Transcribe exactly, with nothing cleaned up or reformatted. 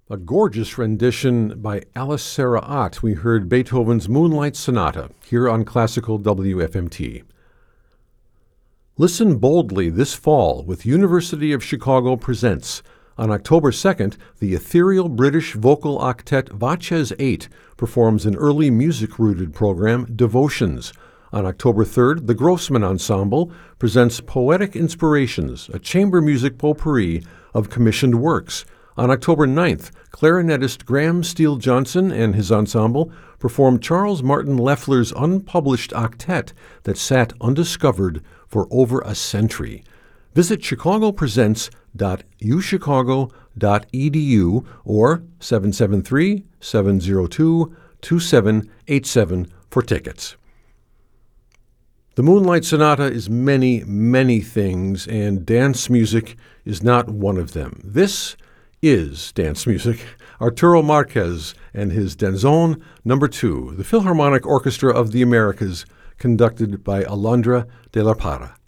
A gorgeous rendition by Alice Sarah Ott. We heard Beethoven's Moonlight Sonata here on Classical W F M T. Listen boldly this fall with University of Chicago Presents. On October second, the ethereal British vocal octet Vaches eight performs an early music-rooted program, Devotions. On October third, the Grossman Ensemble presents Poetic Inspirations, a chamber music potpourri of commissioned works. On October ninth, clarinetist Graham Steele Johnson and his ensemble perform Charles Martin Loeffler's unpublished octet that sat undiscovered for over a century. Visit chicago presents dot u chicago dot e d u or seven seven three, seven zero two, two seven eight seven for tickets. The Moonlight Sonata is many, many things, and dance music is not one of them. This is dance music. Arturo Marquez and his Danzón Number Two, the Philharmonic Orchestra of the Americas, conducted by Alondra de la Parra.